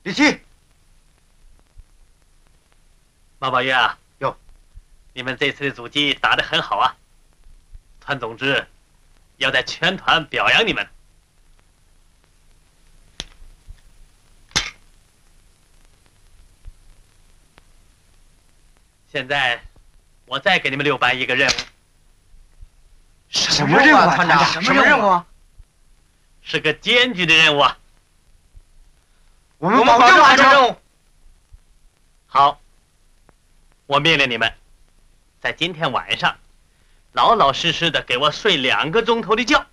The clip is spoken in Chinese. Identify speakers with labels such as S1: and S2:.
S1: 立起！
S2: 马宝玉啊，
S1: 哟，
S2: 你们这次的阻击打得很好啊！团总之要在全团表扬你们。现在我再给你们6班一个任务。
S1: 什么任务啊，团长？什么任务啊？
S2: 是个艰巨的任务啊！
S1: 我们保证完成任务。
S2: 好，我命令你们，在今天晚上，老老实实的给我睡2个钟头的觉。